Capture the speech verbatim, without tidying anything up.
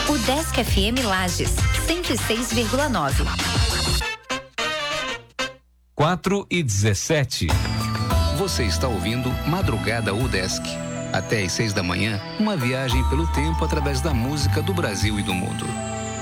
O Desk F M Lages, cento e seis vírgula nove. quatro e dezessete. Você está ouvindo Madrugada UDESC. Até às seis da manhã, uma viagem pelo tempo através da música do Brasil e do mundo.